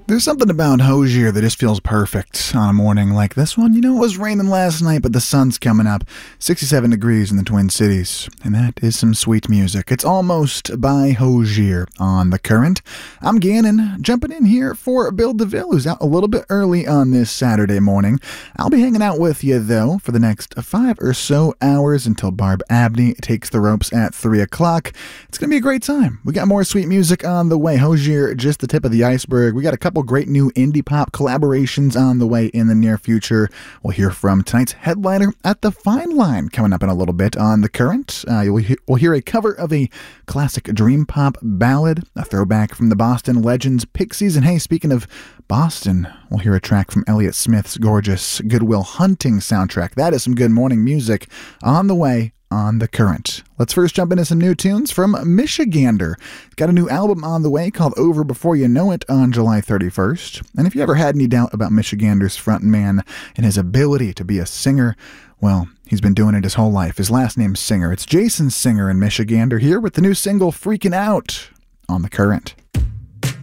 There's something about Hozier that just feels perfect on a morning like this one. You know, it was raining last night, but the sun's coming up. 67 degrees in the Twin Cities. And that is some sweet music. It's Almost by Hozier on The Current. I'm Gannon, jumping in here for Bill DeVille, who's out a little bit early on this Saturday morning. I'll be hanging out with you, though, for the next 5 or so hours until Barb Abney takes the ropes at 3 o'clock. It's going to be a great time. We got more sweet music on the way. Hozier, just the tip of the iceberg. We got a couple great new indie pop collaborations on the way in the near future. We'll hear from tonight's headliner at the Fine Line coming up in a little bit on The Current. We'll hear a cover of a classic dream pop ballad, a throwback from the Boston Legends Pixies. And hey, speaking of Boston, we'll hear a track from Elliott Smith's gorgeous Good Will Hunting soundtrack. That is some good morning music on the way on The Current. Let's first jump into some new tunes from Michigander. Got a new album on the way called Over Before You Know It on July 31st. And if you ever had any doubt about Michigander's frontman and his ability to be a singer, well, he's been doing it his whole life. His last name's Singer. It's Jason Singer and Michigander here with the new single Freaking Out on The Current.